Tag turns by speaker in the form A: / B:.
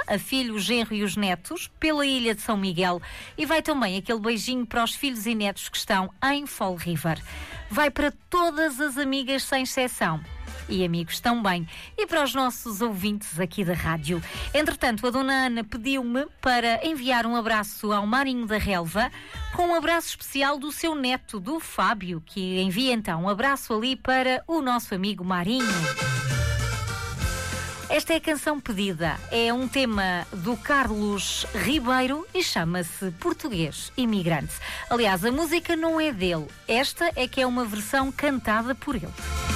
A: a filho, o genro e os netos pela ilha de São Miguel e vai também aquele beijinho para os filhos e netos que estão em Fall River. Vai para todas as amigas sem exceção. E amigos também. E para os nossos ouvintes aqui da rádio. Entretanto, a dona Ana pediu-me para enviar um abraço ao Marinho da Relva, com um abraço especial do seu neto, do Fábio, que envia então um abraço ali para o nosso amigo Marinho. Esta é a canção pedida. É um tema do Carlos Ribeiro e chama-se Português Imigrante. Aliás, a música não é dele. Esta é que é uma versão cantada por ele.